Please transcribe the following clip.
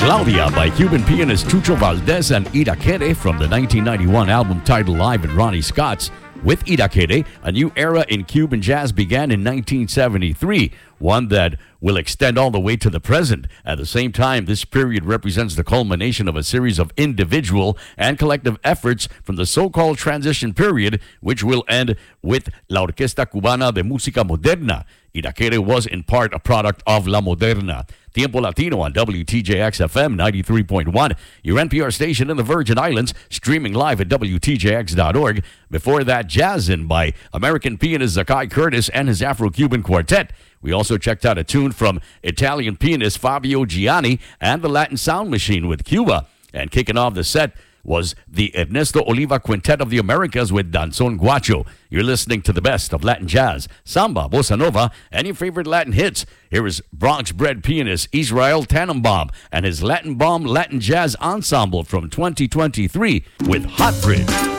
Claudia by Cuban pianist Chucho Valdez and Irakere from the 1991 album titled Live in Ronnie Scott's. With Irakere, a new era in Cuban jazz began in 1973, one that will extend all the way to the present. At the same time, this period represents the culmination of a series of individual and collective efforts from the so-called transition period, which will end with La Orquesta Cubana de Música Moderna. Irakere was in part a product of La Moderna. Tiempo Latino on WTJX FM 93.1, your NPR station in the Virgin Islands, streaming live at WTJX.org. Before that, Jazzin' by American pianist Zakai Curtis and his Afro-Cuban quartet. We also checked out a tune from Italian pianist Fabio Gianni and the Latin Sound Machine with Cuba. And kicking off the set was the Ernesto Oliva Quintet of the Americas with Danzón Guacho. You're listening to the best of Latin jazz, samba, bossa nova, and your favorite Latin hits. Here is Bronx-bred pianist Israel Tannenbaum and his Latin Bomb Latin Jazz Ensemble from 2023 with Hot Bridge.